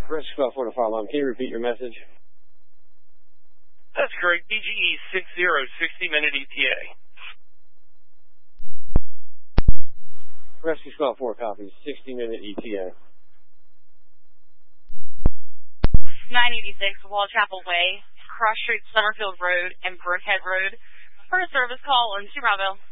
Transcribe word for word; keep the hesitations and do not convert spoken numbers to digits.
Rescue Squad four to fire alarm. Can you repeat your message? That's correct. B G E six zero, sixty minute E T A. Rescue Squad four copies. sixty minute E T A. nine eighty-six Wall Chapel Way, Cross Street, Summerfield Road, and Brookhead Road. For a service call on two Bravo.